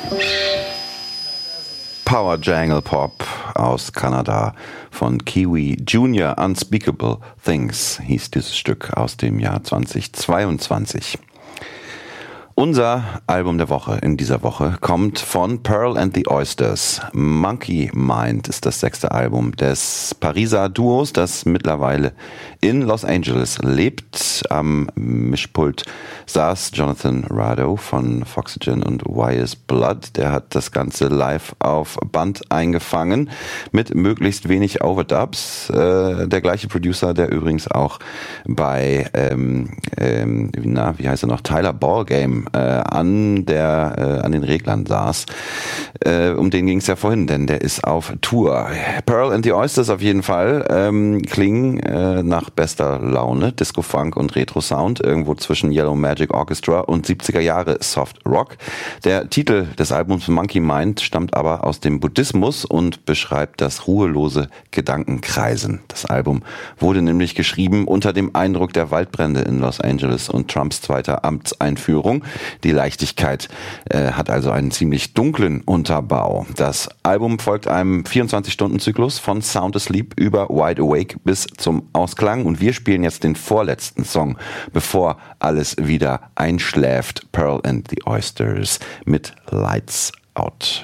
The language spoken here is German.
Power Jangle Pop aus Kanada von Kiwi Junior. Unspeakable Things hieß dieses Stück aus dem Jahr 2022. Unser Album der Woche in dieser Woche kommt von Pearl and the Oysters. Monkey Mind ist das 6. Album des Pariser Duos, das mittlerweile in Los Angeles lebt. Am Mischpult saß Jonathan Rado von Foxygen und Why Is Blood. Der hat das Ganze live auf Band eingefangen mit möglichst wenig Overdubs. Der gleiche Producer, der übrigens auch bei wie heißt er noch, Tyler Ballgame an den Reglern saß. Um den ging es ja vorhin, denn der ist auf Tour. Pearl and the Oysters auf jeden Fall klingen nach bester Laune, Disco-Funk und Retro-Sound, irgendwo zwischen Yellow Magic Orchestra und 70er Jahre Soft Rock. Der Titel des Albums Monkey Mind stammt aber aus dem Buddhismus und beschreibt das ruhelose Gedankenkreisen. Das Album wurde nämlich geschrieben unter dem Eindruck der Waldbrände in Los Angeles und Trumps zweiter Amtseinführung. Die Leichtigkeit hat also einen ziemlich dunklen Unterbau. Das Album folgt einem 24-Stunden-Zyklus von Sound Asleep über Wide Awake bis zum Ausklang und wir spielen jetzt den vorletzten Song, bevor alles wieder einschläft. Pearl and the Oysters mit Lights Out.